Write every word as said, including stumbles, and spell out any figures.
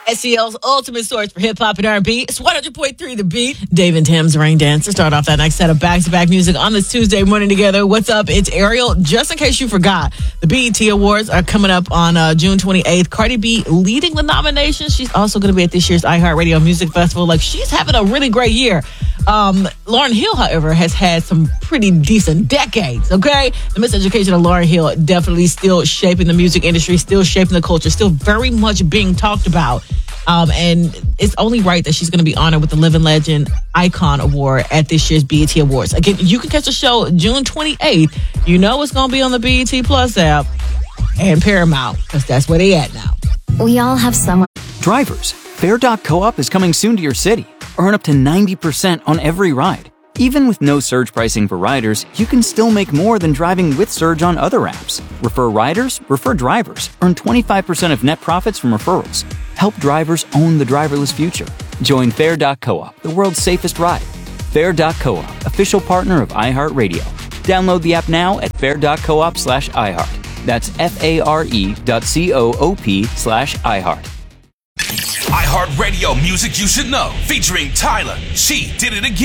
S E L's ultimate source for hip-hop and R and B. It's one hundred point three The Beat. Dave and Tim's Rain Dancer start off that next set of back-to-back music on this Tuesday morning together. What's up? It's Ariel. Just in case you forgot, the B E T Awards are coming up on uh, June twenty-eighth. Cardi B leading the nominations. She's also going to be at this year's iHeartRadio Music Festival. Like, she's having a really great year. Um, Lauryn Hill, however, has had some pretty decent decades, okay? The miseducation of Lauryn Hill definitely still shaping the music industry, still shaping the culture, still very much being talked about. Um, and it's only right that she's going to be honored with the Living Legend Icon Award at this year's B E T Awards. Again, you can catch the show June twenty-eighth. You know it's going to be on the B E T Plus app and Paramount, because that's where they at now. We all have someone. Drivers, Fare dot co-op is coming soon to your city. Earn up to ninety percent on every ride. Even with no surge pricing for riders, you can still make more than driving with Surge on other apps. Refer riders, refer drivers. Earn twenty-five percent of net profits from referrals. Help drivers own the driverless future. Join Fare dot co-op, the world's safest ride. Fare dot co-op, official partner of iHeartRadio. Download the app now at fare dot coop slash iHeart. That's F-A-R-E dot C-O-O-P slash iHeart. iHeartRadio Music You Should Know, featuring Tyler. She Did It Again.